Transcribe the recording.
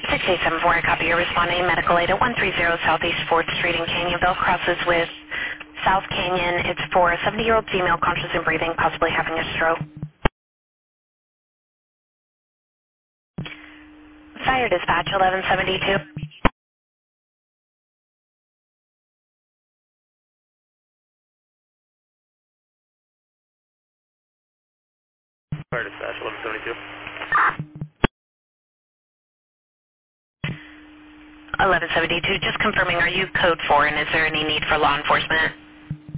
6874, I copy. You're responding. Medical aid at 130 Southeast 4th Street in Canyonville, crosses with South Canyon. It's for a 70-year-old female, conscious and breathing, possibly having a stroke. Fire dispatch 1172. Fire dispatch 1172. 1172, just confirming, are you code 4 and is there any need for law enforcement?